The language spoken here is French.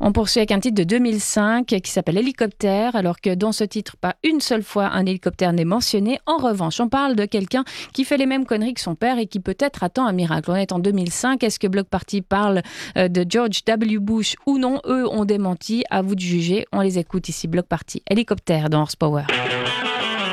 On poursuit avec un titre de 2005 qui s'appelle Hélicoptère, alors que dans ce titre, pas une seule fois un hélicoptère n'est mentionné. En revanche, on parle de quelqu'un qui fait les mêmes conneries que son père et qui peut-être attend un miracle. On est en 2005. Est-ce que Bloc Party parle de George W. Bush ou non? Eux ont démenti. À vous de juger. On les écoute ici. Bloc Party. Hélicoptère dans Horsepower.